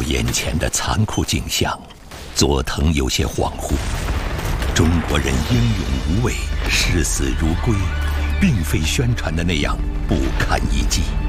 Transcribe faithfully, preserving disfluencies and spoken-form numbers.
眼前的残酷景象，佐藤有些恍惚。中国人英勇无畏、视死如归，并非宣传的那样不堪一击。